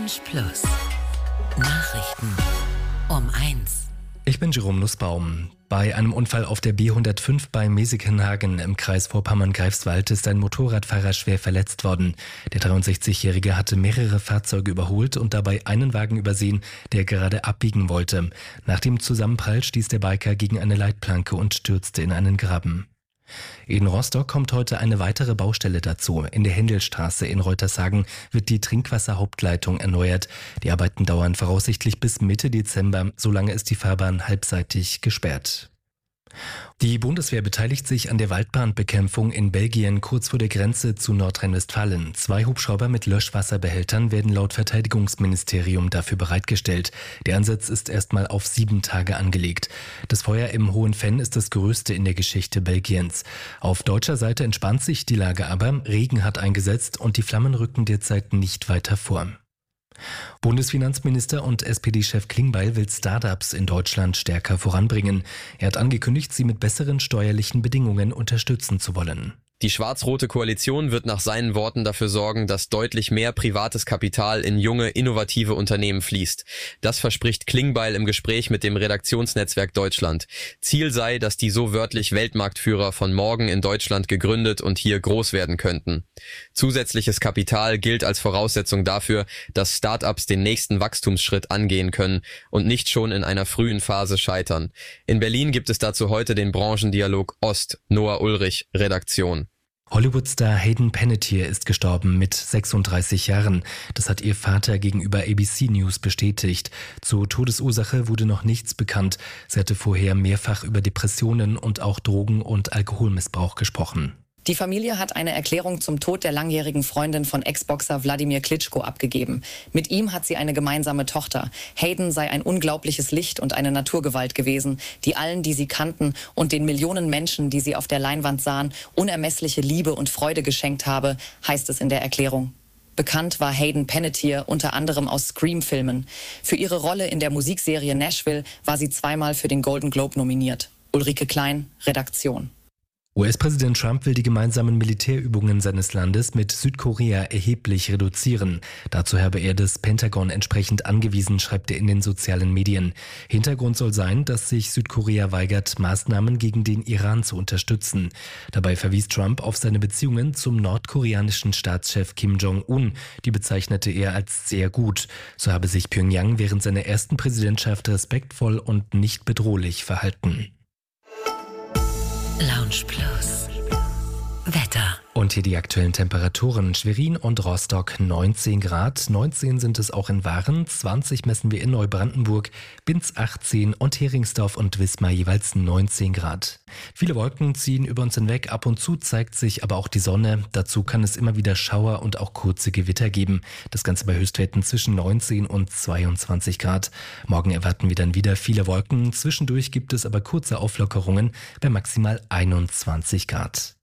Lounge Plus. Nachrichten um 1. Ich bin Jerome Nussbaum. Bei einem Unfall auf der B105 bei Mäsikenhagen im Kreis Vorpommern-Greifswald ist ein Motorradfahrer schwer verletzt worden. Der 63-Jährige hatte mehrere Fahrzeuge überholt und dabei einen Wagen übersehen, der gerade abbiegen wollte. Nach dem Zusammenprall stieß der Biker gegen eine Leitplanke und stürzte in einen Graben. In Rostock kommt heute eine weitere Baustelle dazu. In der Händelstraße in Reutershagen wird die Trinkwasserhauptleitung erneuert. Die Arbeiten dauern voraussichtlich bis Mitte Dezember. Solange ist die Fahrbahn halbseitig gesperrt. Die Bundeswehr beteiligt sich an der Waldbrandbekämpfung in Belgien kurz vor der Grenze zu Nordrhein-Westfalen. 2 Hubschrauber mit Löschwasserbehältern werden laut Verteidigungsministerium dafür bereitgestellt. Der Einsatz ist erstmal auf 7 Tage angelegt. Das Feuer im Hohen Venn ist das größte in der Geschichte Belgiens. Auf deutscher Seite entspannt sich die Lage aber. Regen hat eingesetzt und die Flammen rücken derzeit nicht weiter vor. Bundesfinanzminister und SPD-Chef Klingbeil will Startups in Deutschland stärker voranbringen. Er hat angekündigt, sie mit besseren steuerlichen Bedingungen unterstützen zu wollen. Die schwarz-rote Koalition wird nach seinen Worten dafür sorgen, dass deutlich mehr privates Kapital in junge, innovative Unternehmen fließt. Das verspricht Klingbeil im Gespräch mit dem Redaktionsnetzwerk Deutschland. Ziel sei, dass die so wörtlich Weltmarktführer von morgen in Deutschland gegründet und hier groß werden könnten. Zusätzliches Kapital gilt als Voraussetzung dafür, dass Start-ups den nächsten Wachstumsschritt angehen können und nicht schon in einer frühen Phase scheitern. In Berlin gibt es dazu heute den Branchendialog Ost, Noah Ulrich, Redaktion. Hollywood-Star Hayden Panettiere ist gestorben mit 36 Jahren. Das hat ihr Vater gegenüber ABC News bestätigt. Zur Todesursache wurde noch nichts bekannt. Sie hatte vorher mehrfach über Depressionen und auch Drogen- und Alkoholmissbrauch gesprochen. Die Familie hat eine Erklärung zum Tod der langjährigen Freundin von Ex-Boxer Wladimir Klitschko abgegeben. Mit ihm hat sie eine gemeinsame Tochter. Hayden sei ein unglaubliches Licht und eine Naturgewalt gewesen, die allen, die sie kannten und den Millionen Menschen, die sie auf der Leinwand sahen, unermessliche Liebe und Freude geschenkt habe, heißt es in der Erklärung. Bekannt war Hayden Panettiere unter anderem aus Scream-Filmen. Für ihre Rolle in der Musikserie Nashville war sie 2-mal für den Golden Globe nominiert. Ulrike Klein, Redaktion. US-Präsident Trump will die gemeinsamen Militärübungen seines Landes mit Südkorea erheblich reduzieren. Dazu habe er das Pentagon entsprechend angewiesen, schreibt er in den sozialen Medien. Hintergrund soll sein, dass sich Südkorea weigert, Maßnahmen gegen den Iran zu unterstützen. Dabei verwies Trump auf seine Beziehungen zum nordkoreanischen Staatschef Kim Jong-un. Die bezeichnete er als sehr gut. So habe sich Pyongyang während seiner ersten Präsidentschaft respektvoll und nicht bedrohlich verhalten. Lounge Plus. Wetter. Und hier die aktuellen Temperaturen. Schwerin und Rostock 19 Grad, 19 sind es auch in Waren, 20 messen wir in Neubrandenburg, Binz 18 und Heringsdorf und Wismar jeweils 19 Grad. Viele Wolken ziehen über uns hinweg, ab und zu zeigt sich aber auch die Sonne. Dazu kann es immer wieder Schauer und auch kurze Gewitter geben. Das Ganze bei Höchstwerten zwischen 19 und 22 Grad. Morgen erwarten wir dann wieder viele Wolken. Zwischendurch gibt es aber kurze Auflockerungen bei maximal 21 Grad.